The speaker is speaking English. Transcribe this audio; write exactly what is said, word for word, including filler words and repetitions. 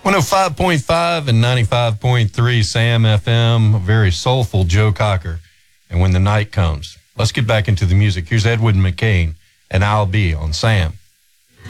one oh five point five and ninety-five point three Sam F M, very soulful Joe Cocker. And When the Night Comes. Let's get back into the music. Here's Edwin McCain and I'll Be on Sam.